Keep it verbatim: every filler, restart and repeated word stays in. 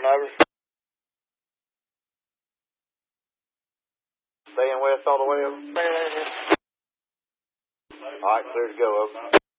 seven, over. Staying west all the way, over. All right, clear to go, over.